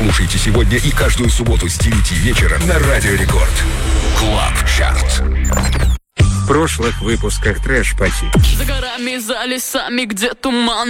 Слушайте сегодня и каждую субботу с 9 вечера на Радио Рекорд. Клаб Чарт. В прошлых выпусках Трэш Пати. За горами, за лесами, где туман.